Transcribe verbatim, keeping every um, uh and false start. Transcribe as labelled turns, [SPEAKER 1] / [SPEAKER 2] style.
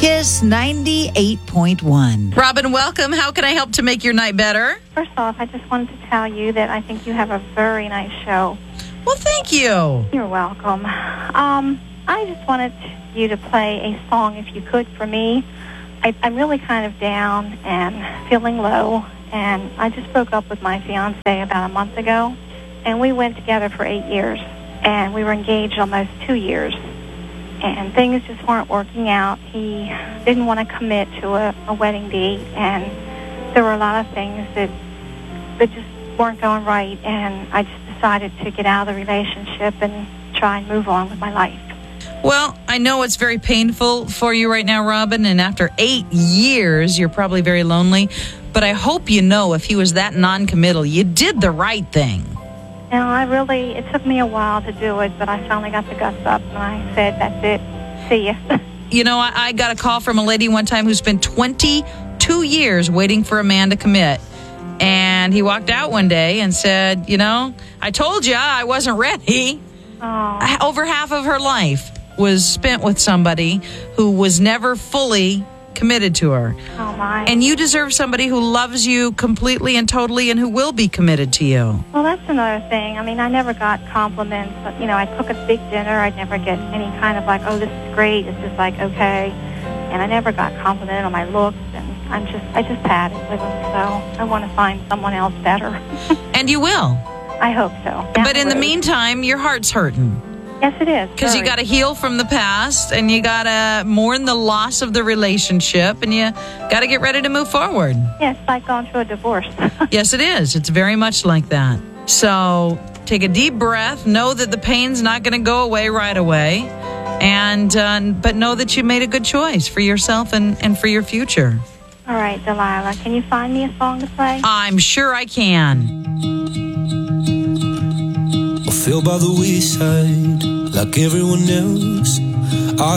[SPEAKER 1] Kiss ninety-eight point one.
[SPEAKER 2] Robin, welcome. How can I help to make your night better?
[SPEAKER 3] First off, I just wanted to tell you that I think you have a very nice show.
[SPEAKER 2] Well, thank you.
[SPEAKER 3] You're welcome. Um, I just wanted you to play a song, if you could, for me. I, I'm really kind of down and feeling low, and I just broke up with my fiancé about a month ago, and we went together for eight years, and we were engaged almost two years. And things just weren't working out. He didn't want to commit to a, a wedding date, and there were a lot of things that that just weren't going right, and I just decided to get out of the relationship and try and move on with my life.
[SPEAKER 2] Well, I know it's very painful for you right now, Robin, and after eight years, you're probably very lonely, but I hope you know if he was that non-committal, you did the right thing.
[SPEAKER 3] Now, I really, it took me a while to do it, but I finally got the guts up, and I said, that's it. See ya.
[SPEAKER 2] You know, I, I got a call from a lady one time who spent twenty-two years waiting for a man to commit. And he walked out one day and said, you know, I told you I wasn't ready.
[SPEAKER 3] Oh.
[SPEAKER 2] Over half of her life was spent with somebody who was never fully committed to her.
[SPEAKER 3] Oh, my.
[SPEAKER 2] And you deserve somebody who loves you completely and totally and who will be committed to you.
[SPEAKER 3] Well, that's another thing. I mean, I never got compliments. But, you know, I'd cook a big dinner. I'd never get any kind of like, oh, this is great. It's just like, okay. And I never got complimented on my looks. And I'm just, I just had it with him. So I want to find someone else better.
[SPEAKER 2] And you will.
[SPEAKER 3] I hope so. Down
[SPEAKER 2] But in the
[SPEAKER 3] road.
[SPEAKER 2] meantime, your heart's hurting.
[SPEAKER 3] Yes, it is.
[SPEAKER 2] Because you
[SPEAKER 3] very.
[SPEAKER 2] got to heal from the past, and you got to mourn the loss of the relationship, and you got to get ready to move forward.
[SPEAKER 3] Yeah, it's like going through a divorce.
[SPEAKER 2] Yes, it is. It's very much like that. So take a deep breath. Know that the pain's not going to go away right away, and uh, but know that you made a good choice for yourself and, and for your future.
[SPEAKER 3] All right, Delilah, can you find me a song to play?
[SPEAKER 2] I'm sure I can.
[SPEAKER 4] I feel by the wayside like everyone else.